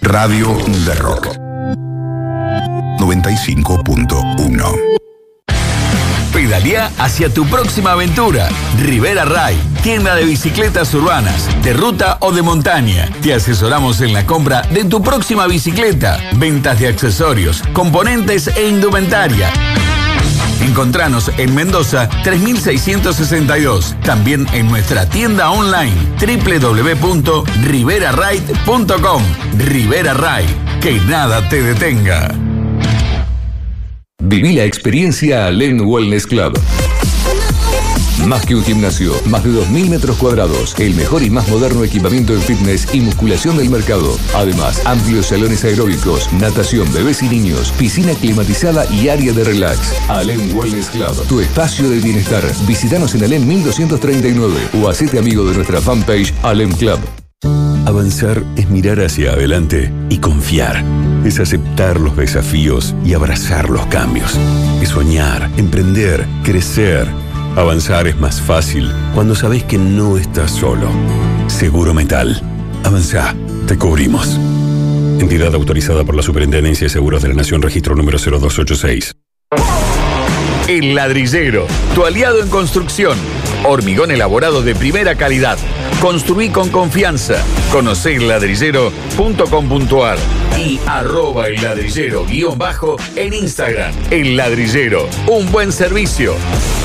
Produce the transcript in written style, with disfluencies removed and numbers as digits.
Radio de Rock 95.1. Pedalea hacia tu próxima aventura. Rivera Ride, tienda de bicicletas urbanas, de ruta o de montaña. Te asesoramos en la compra de tu próxima bicicleta, ventas de accesorios, componentes e indumentaria. Encontranos en Mendoza 3662. También en nuestra tienda online www.riveraride.com. Rivera Ride, que nada te detenga. Viví la experiencia Alem Wellness Club. Más que un gimnasio, más de 2.000 metros cuadrados, el mejor y más moderno equipamiento en fitness y musculación del mercado. Además, amplios salones aeróbicos, natación, bebés y niños, piscina climatizada y área de relax. Alem Wellness Club, tu espacio de bienestar. Visítanos en Alem 1239 o hacete amigo de nuestra fanpage Alem Club. Avanzar es mirar hacia adelante y confiar. Es aceptar los desafíos y abrazar los cambios. Es soñar, emprender, crecer. Avanzar es más fácil cuando sabes que no estás solo. Seguro Metal. Avanzá, te cubrimos. Entidad autorizada por la Superintendencia de Seguros de la Nación, registro número 0286. El Ladrillero, tu aliado en construcción. Hormigón elaborado de primera calidad. Construí con confianza. Conocé elladrillero.com.ar y @elladrillero_ en Instagram. El Ladrillero, un buen servicio.